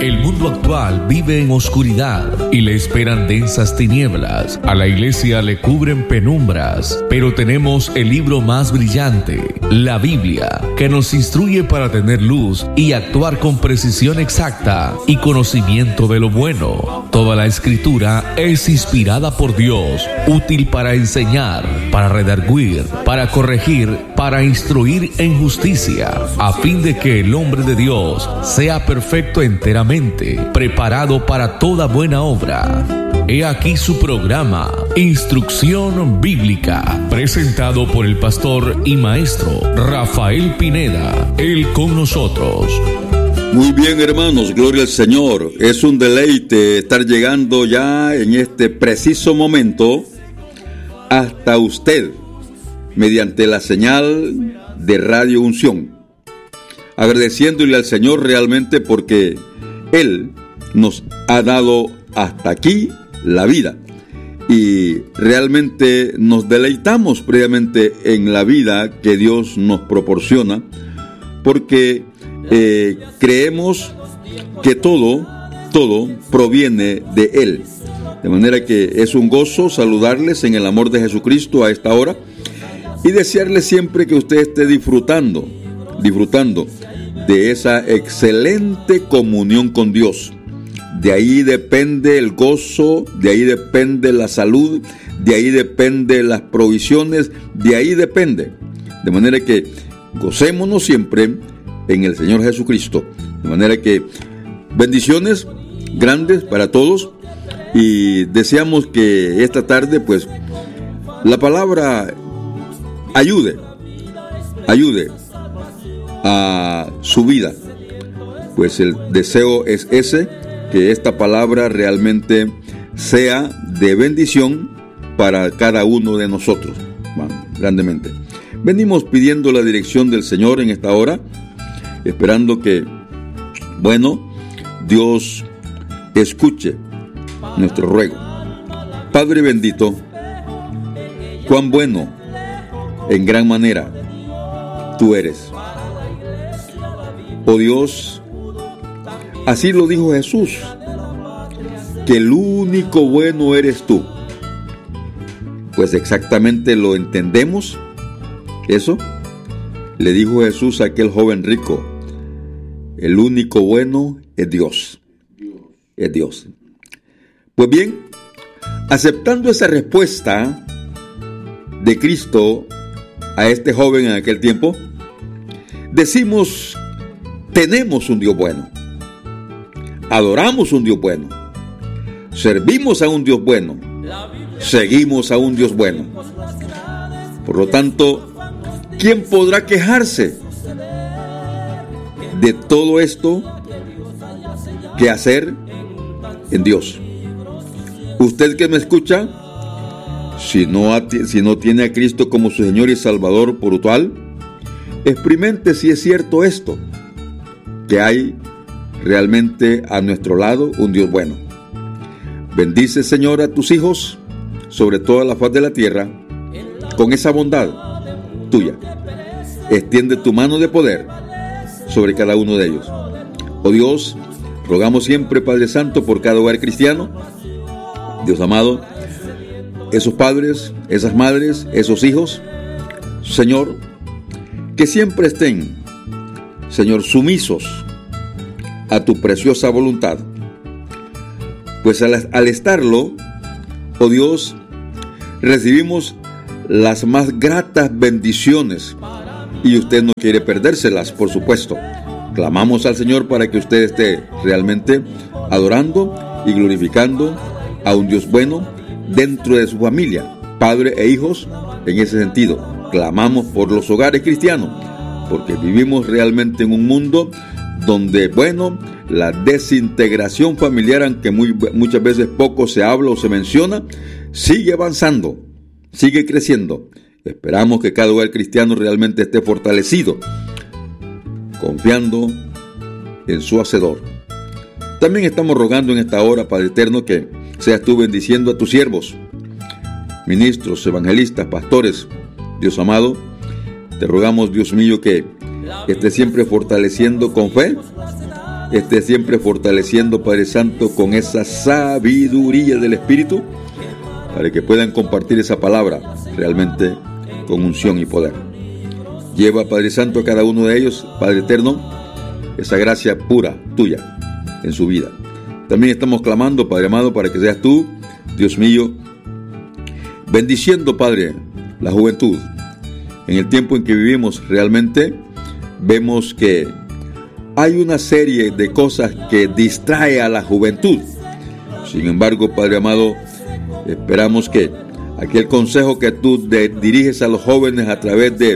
El mundo actual vive en oscuridad y le esperan densas tinieblas. A la iglesia le cubren penumbras, pero tenemos el libro más brillante, la Biblia, que nos instruye para tener luz y actuar con precisión exacta y conocimiento de lo bueno. Toda la escritura es inspirada por Dios, útil para enseñar, para redarguir, para corregir, para instruir en justicia, a fin de que el hombre de Dios sea perfecto enteramente, preparado para toda buena obra. He aquí su programa, Instrucción Bíblica, presentado por el pastor y maestro Rafael Pineda. Él con nosotros. Muy bien, hermanos, gloria al Señor. Es un deleite estar llegando ya en este preciso momento hasta usted mediante la señal de Radio Unción, agradeciéndole al Señor realmente porque Él nos ha dado hasta aquí la vida y realmente nos deleitamos previamente en la vida que Dios nos proporciona, porque creemos que todo proviene de Él. De manera que es un gozo saludarles en el amor de Jesucristo a esta hora y desearles siempre que usted esté disfrutando de esa excelente comunión con Dios. De ahí depende el gozo, de ahí depende la salud, de ahí depende las provisiones, de ahí depende. De manera que gocémonos siempre en el Señor Jesucristo. De manera que bendiciones grandes para todos y deseamos que esta tarde pues la palabra ayude a su vida. Pues el deseo es ese, que esta palabra realmente sea de bendición para cada uno de nosotros. Bueno, grandemente. Venimos pidiendo la dirección del Señor en esta hora, esperando que, Dios escuche nuestro ruego. Padre bendito, cuán bueno, en gran manera, tú eres. Oh Dios, así lo dijo Jesús, que el único bueno eres tú. Pues exactamente lo entendemos. Eso le dijo Jesús a aquel joven rico: el único bueno es Dios. Es Dios. Pues bien, aceptando esa respuesta de Cristo a este joven en aquel tiempo, decimos: tenemos un Dios bueno, adoramos un Dios bueno, servimos a un Dios bueno, seguimos a un Dios bueno. Por lo tanto, ¿quién podrá quejarse de todo esto que hacer en Dios? Usted que me escucha, si no tiene a Cristo como su Señor y Salvador por tal, experimente si es cierto esto, que hay realmente a nuestro lado un Dios bueno. Bendice, Señor, a tus hijos sobre toda la faz de la tierra con esa bondad tuya. Extiende tu mano de poder sobre cada uno de ellos. Oh Dios, rogamos siempre, Padre Santo, por cada hogar cristiano. Dios amado, esos padres, esas madres, esos hijos, Señor, que siempre estén, Señor, sumisos a tu preciosa voluntad. Pues al estarlo, oh Dios, recibimos las más gratas bendiciones y usted no quiere perdérselas, por supuesto. Clamamos al Señor para que usted esté realmente adorando y glorificando a un Dios bueno dentro de su familia, padre e hijos. En ese sentido, clamamos por los hogares cristianos, porque vivimos realmente en un mundo donde, la desintegración familiar, aunque muchas veces poco se habla o se menciona, sigue avanzando, sigue creciendo. Esperamos que cada hogar cristiano realmente esté fortalecido, confiando en su Hacedor. También estamos rogando en esta hora, Padre Eterno, que seas tú bendiciendo a tus siervos, ministros, evangelistas, pastores. Dios amado, te rogamos, Dios mío, que estés siempre fortaleciendo con fe esté siempre fortaleciendo, Padre Santo, con esa sabiduría del Espíritu, para que puedan compartir esa palabra realmente con unción y poder. Lleva, Padre Santo, a cada uno de ellos, Padre Eterno, esa gracia pura tuya en su vida. También estamos clamando, Padre amado, para que seas tú, Dios mío, bendiciendo, Padre, la juventud. En el tiempo en que vivimos, realmente vemos que hay una serie de cosas que distrae a la juventud. Sin embargo, Padre amado, esperamos que aquel consejo que tú diriges a los jóvenes a través de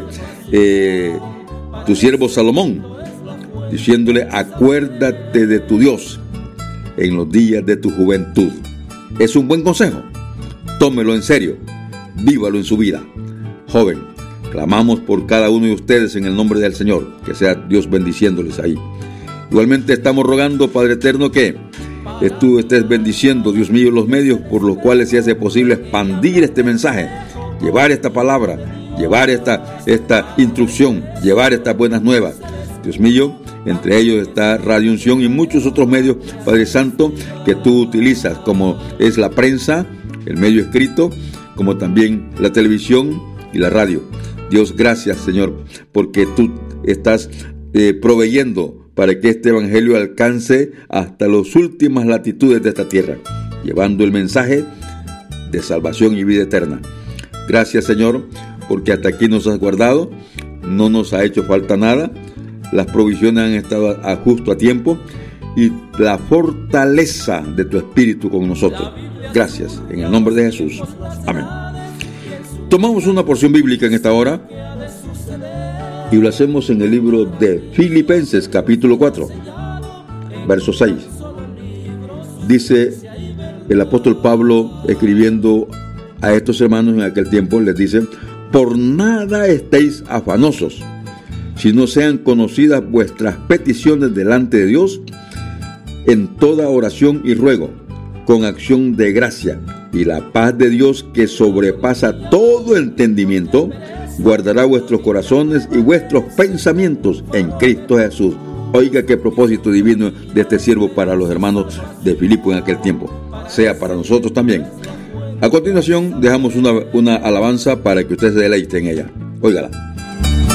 tu siervo Salomón, diciéndole: acuérdate de tu Dios en los días de tu juventud. Es un buen consejo. Tómelo en serio. Vívalo en su vida. Joven, clamamos por cada uno de ustedes en el nombre del Señor, que sea Dios bendiciéndoles ahí. Igualmente estamos rogando, Padre Eterno, que tú estés bendiciendo, Dios mío, los medios por los cuales se hace posible expandir este mensaje, llevar esta palabra, llevar esta instrucción, llevar estas buenas nuevas. Dios mío, entre ellos está Radio Unción y muchos otros medios, Padre Santo, que tú utilizas, como es la prensa, el medio escrito, como también la televisión y la radio. Dios, gracias, Señor, porque tú estás proveyendo para que este evangelio alcance hasta las últimas latitudes de esta tierra, llevando el mensaje de salvación y vida eterna. Gracias, Señor, porque hasta aquí nos has guardado, no nos ha hecho falta nada, las provisiones han estado justo a tiempo y la fortaleza de tu Espíritu con nosotros. Gracias, en el nombre de Jesús. Amén. Tomamos una porción bíblica en esta hora y lo hacemos en el libro de Filipenses, capítulo 4, verso 6. Dice el apóstol Pablo, escribiendo a estos hermanos en aquel tiempo, les dice: por nada estéis afanosos, si no sean conocidas vuestras peticiones delante de Dios en toda oración y ruego, con acción de gracia, y la paz de Dios, que sobrepasa todo entendimiento, guardará vuestros corazones y vuestros pensamientos en Cristo Jesús. Oiga qué propósito divino de este siervo para los hermanos de Filipo en aquel tiempo, sea para nosotros también. A continuación dejamos una alabanza para que usted se deleite en ella. Óigala.